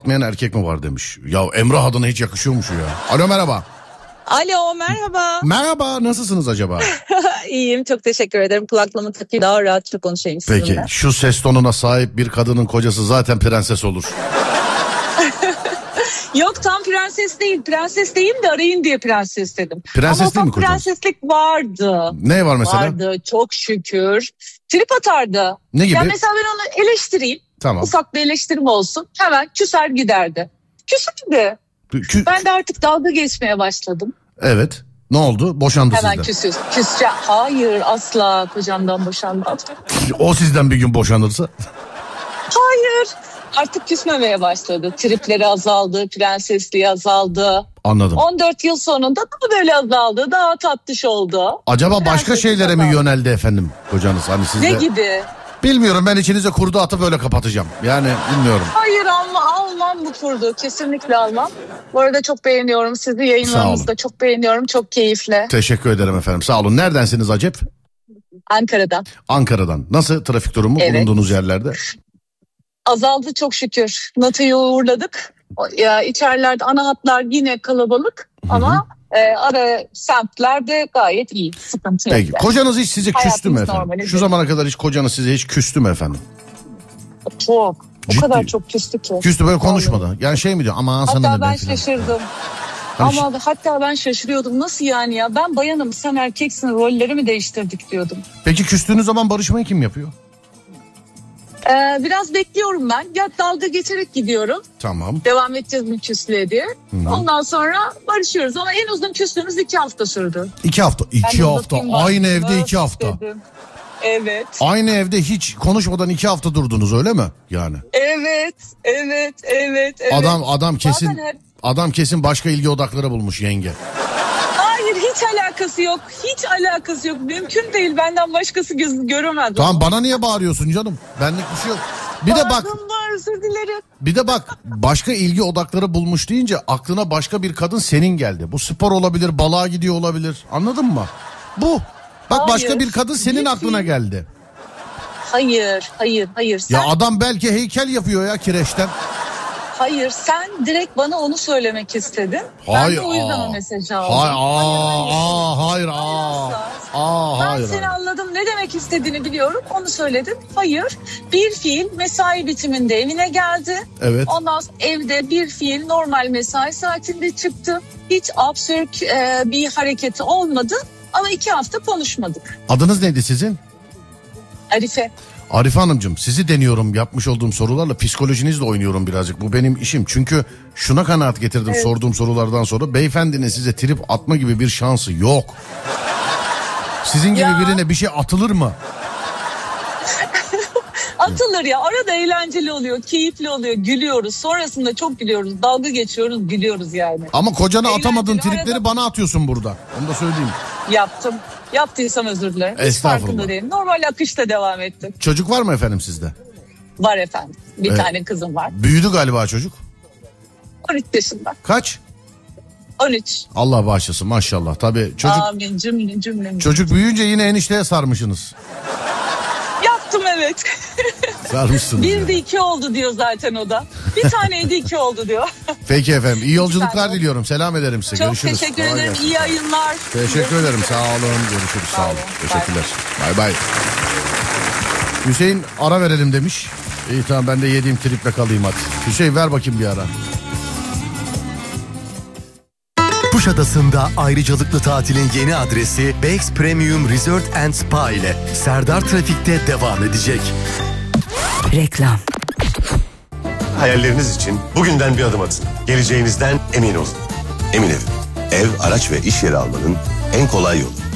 etmeyen erkek mi var demiş. Ya Emrah adına hiç yakışıyormuş ya. Alo merhaba. Alo merhaba. Merhaba, nasılsınız acaba? İyiyim, çok teşekkür ederim. Kulaklığımı takayım daha rahatça konuşayım sizinle. Peki şu ses tonuna sahip bir kadının kocası zaten prenses olur. Yok, tam prenses değil. Prenses değil de arayın diye prenses dedim. Prenses ama değil mi kocanız? prenseslik vardı. Ne var mesela? Vardı, çok şükür. Trip atardı. Ne gibi? Ya mesela ben onu eleştireyim. Tamam. Ufak bir eleştirim olsun. Hemen küser giderdi. Küserdi. Ben de artık dalga geçmeye başladım. Evet. Ne oldu? Boşandı Hemen sizden. küsüz. Hayır, asla kocamdan boşanmam. O sizden bir gün boşanırsa? Hayır. Artık küsmemeye başladı. Tripleri azaldı, prensesliği azaldı. Anladım. 14 yıl sonunda daha böyle azaldı, daha tatlış oldu. Acaba başka şeylere mi yöneldi efendim kocanız? Hani sizde... Ne gibi? Bilmiyorum, ben içinize kurdu atıp öyle kapatacağım. Yani bilmiyorum. Hayır, almam bu kurdu. Kesinlikle almam. Bu arada çok beğeniyorum sizi, yayınlarınızda çok beğeniyorum. Çok keyifli. Teşekkür ederim efendim, sağ olun. Neredensiniz Acep? Ankara'dan. Ankara'dan. Nasıl trafik durumu bulunduğunuz yerlerde? Azaldı çok şükür. NATO'yu uğurladık. Ya, içerilerde ana hatlar yine kalabalık. Hı-hı. Ama ara semtlerde gayet iyi. Sıkıntı yok. Peki kocanız hiç size küstü mü efendim? Normali Şu zamana kadar hiç kocanız size hiç küstü mü efendim? Çok. O Ciddi. kadar çok küstü ki. Küstü böyle konuşmadan. Yani şey mi diyor? Aman sana ne hatta ben falan. Şaşırdım. Hani Hatta ben şaşırıyordum. Nasıl yani ya? Ben bayanım, sen erkeksin, rolleri mi değiştirdik diyordum. Peki küstüğünüz zaman barışmayı kim yapıyor? Biraz bekliyorum ben. Ya dalga geçerek gidiyorum. Tamam. Devam edeceğiz mi küslüğe diye. Hı-hı. Ondan sonra barışıyoruz. Ama en uzun küslüğümüz 2 hafta sürdü. 2 hafta. 2 hafta. Aynı evde 2 hafta. Dedim. Evet. Aynı evde hiç konuşmadan 2 hafta durdunuz öyle mi? Yani. Evet. Adam kesin başka ilgi odakları bulmuş yenge. Hayır, hiç alakası yok. Hiç alakası yok. Mümkün değil, benden başkası göremez. Tamam, bana niye bağırıyorsun canım? Benlik bir şey yok. Bir de bak. Özür dilerim. Bir de bak, başka ilgi odakları bulmuş deyince aklına başka bir kadın senin geldi. Bu spor olabilir, balığa gidiyor olabilir. Anladın mı? Bu. Bak, hayır, başka bir kadın senin aklına geldi. Hayır. Ya adam belki heykel yapıyor ya kireçten. Hayır, sen direkt bana onu söylemek istedin. Hayır. Ben de o yüzden o mesajı aldım. Hayır. Ben seni anladım. Ne demek istediğini biliyorum. Onu söyledim. Hayır. Bir fiil mesai bitiminde evine geldi. Evet. Ondan sonra evde bir fiil normal mesai saatinde çıktı. Hiç absürt bir hareketi olmadı. Ama 2 hafta konuşmadık. Adınız neydi sizin? Arife. Arife Hanımcığım, sizi deniyorum, yapmış olduğum sorularla psikolojinizle oynuyorum birazcık. Bu benim işim. Çünkü şuna kanaat getirdim sorduğum sorulardan sonra. Beyefendinin size trip atma gibi bir şansı yok. Sizin gibi birine bir şey atılır mı? Atılır ya. Arada eğlenceli oluyor, keyifli oluyor, gülüyoruz. Sonrasında çok gülüyoruz, dalga geçiyoruz, gülüyoruz yani. Ama kocana atamadığın tripleri bana atıyorsun burada. Onu da söyleyeyim. Yaptıysam özür dilerim. Hiç farkında değilim. Normal akışta devam ettim. Çocuk var mı efendim sizde? Var efendim. Bir tane kızım var. Büyüdü galiba çocuk. 13 yaşında. Kaç? 13. Allah bağışlasın maşallah. Tabii çocuk. Amin, cümle. Çocuk büyüyünce yine enişteye sarmışsınız. Yaptım, evet. Sarmışsınız. Bir de 2 oldu diyor zaten o da. Bir taneydi 2 oldu diyor. Peki efendim, iyi yolculuklar diliyorum. Selam ederim size. Çok görüşürüz. Teşekkür ederim. İyi yayınlar. Teşekkür ederim. Sağ olun. Görüşürüz. Sağ olun. Teşekkürler. Bay. Hüseyin ara verelim demiş. İyi tamam, ben de yediğim triple kalayım hadi. Hüseyin ver bakayım bir ara. Kuşadası'nda ayrıcalıklı tatilin yeni adresi Bex Premium Resort and Spa ile Serdar Trafik'te devam edecek. Reklam. Hayalleriniz için bugünden bir adım atın. Geleceğinizden emin olun. Emin Ev. Ev, araç ve iş yeri almanın en kolay yolu.